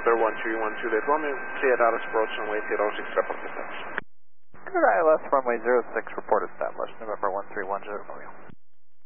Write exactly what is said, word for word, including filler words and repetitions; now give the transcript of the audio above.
Center one three one two, let Romeo, clear out approach runway zero six, report established. Clear I L S runway zero six, report established, November one three one zero Romeo.